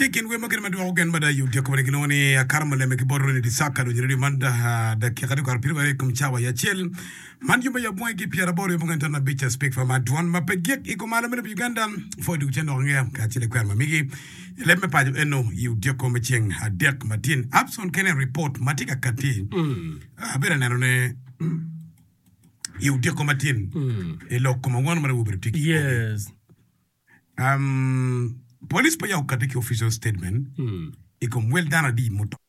tikin we makin madu ogen mada yu de ko ni woni karmale me ki borro ni saka do ni manda da ki kadi ko pirware kum chawa ya chel man yu ya boy ki piara boro mo nganta na bicha speak for madwan ma pegek iko mala me Uganda fo du chendo ngem ka chile kwa mamigi le me pa eno yu de ko me cheng adek matin abson kenen report matika kati abera na ne yu de ko matin e lo ko mo won ma wo bertiki yes police pa yaw katiki official statement ikom well dana di moto